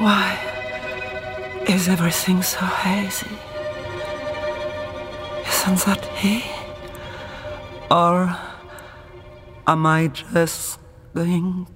Why is everything so hazy? Isn't that he? Or am I just going